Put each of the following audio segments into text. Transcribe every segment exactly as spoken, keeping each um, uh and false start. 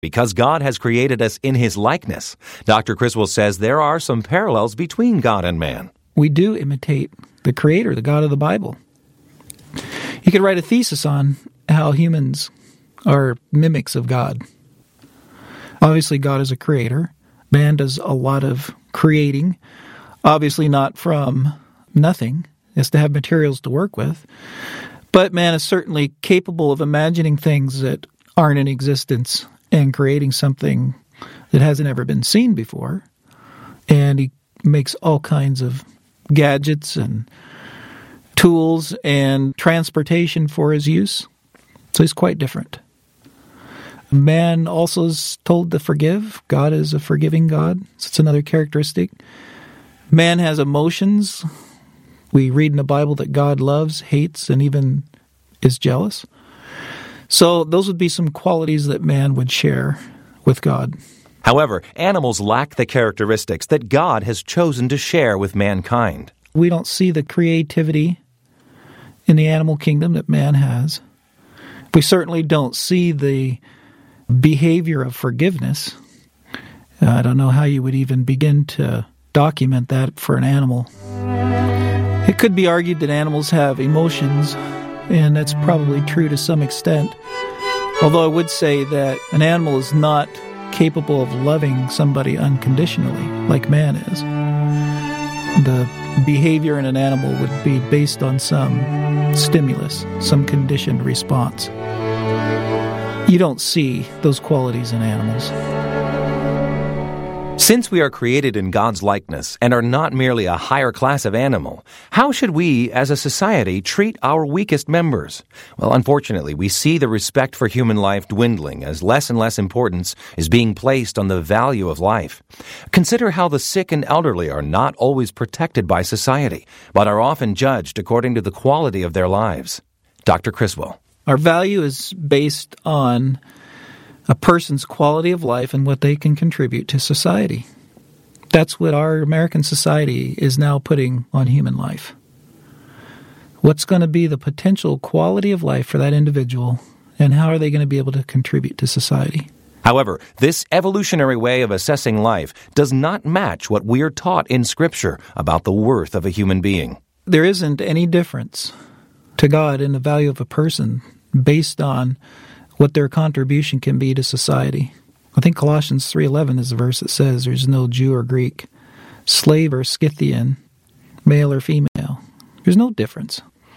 Because God has created us in His likeness, Doctor Criswell says there are some parallels between God and man. We do imitate the Creator, the God of the Bible. You could write a thesis on how humans are mimics of God. Obviously, God is a creator. Man does a lot of creating, obviously not from nothing. He has to have materials to work with. But man is certainly capable of imagining things that aren't in existence and creating something that hasn't ever been seen before. And he makes all kinds of gadgets and tools and transportation for his use. So he's quite different. Man also is told to forgive. God is a forgiving God. So it's another characteristic. Man has emotions. We read in the Bible that God loves, hates, and even is jealous. So those would be some qualities that man would share with God. However, animals lack the characteristics that God has chosen to share with mankind. We don't see the creativity in the animal kingdom that man has. We certainly don't see the behavior of forgiveness. Uh, I don't know how you would even begin to document that for an animal. It could be argued that animals have emotions, and that's probably true to some extent. Although I would say that an animal is not capable of loving somebody unconditionally, like man is. The behavior in an animal would be based on some stimulus, some conditioned response. You don't see those qualities in animals. Since we are created in God's likeness and are not merely a higher class of animal, how should we, as a society, treat our weakest members? Well, unfortunately, we see the respect for human life dwindling as less and less importance is being placed on the value of life. Consider how the sick and elderly are not always protected by society, but are often judged according to the quality of their lives. Doctor Criswell. Our value is based on a person's quality of life and what they can contribute to society. That's what our American society is now putting on human life. What's going to be the potential quality of life for that individual, and how are they going to be able to contribute to society? However, this evolutionary way of assessing life does not match what we are taught in Scripture about the worth of a human being. There isn't any difference to God in the value of a person based on what their contribution can be to society. I think Colossians three eleven is the verse that says there's no Jew or Greek, slave or Scythian, male or female. There's no difference.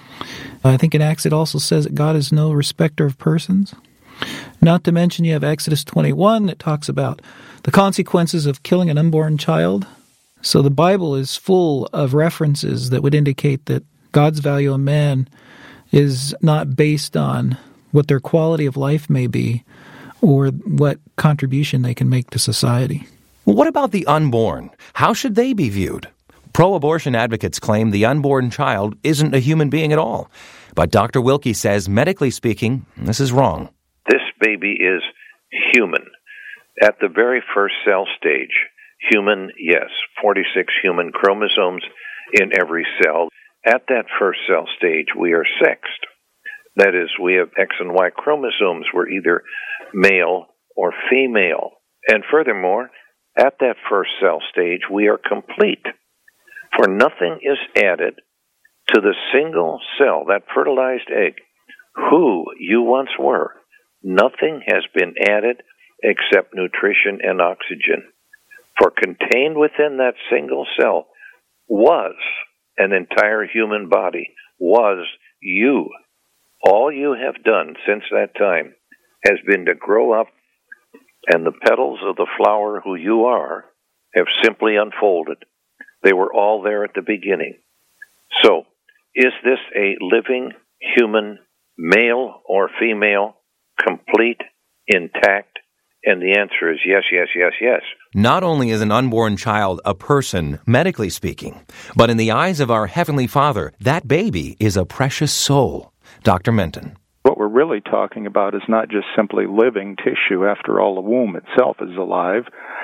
I think in Acts it also says that God is no respecter of persons. Not to mention you have Exodus twenty-one that talks about the consequences of killing an unborn child. So the Bible is full of references that would indicate that God's value of man is not based on what their quality of life may be, or what contribution they can make to society. Well, what about the unborn? How should they be viewed? Pro-abortion advocates claim the unborn child isn't a human being at all. But Doctor Wilkie says, medically speaking, this is wrong. This baby is human. At the very first cell stage, human, yes, forty-six human chromosomes in every cell. At that first cell stage, we are sexed. That is, we have X and Y chromosomes. We're either male or female. And furthermore, at that first cell stage, we are complete. For nothing is added to the single cell, that fertilized egg, who you once were. Nothing has been added except nutrition and oxygen. For contained within that single cell was an entire human body, was you. All you have done since that time has been to grow up, and the petals of the flower who you are have simply unfolded. They were all there at the beginning. So, is this a living human, male or female, complete, intact? And the answer is yes, yes, yes, yes. Not only is an unborn child a person, medically speaking, but in the eyes of our Heavenly Father, that baby is a precious soul. Doctor Minton. What we're really talking about is not just simply living tissue. After all, the womb itself is alive.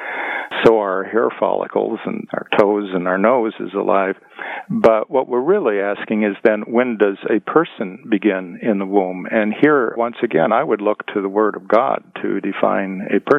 So are our hair follicles and our toes and our nose is alive. But what we're really asking is then, when does a person begin in the womb? And here, once again, I would look to the Word of God to define a person.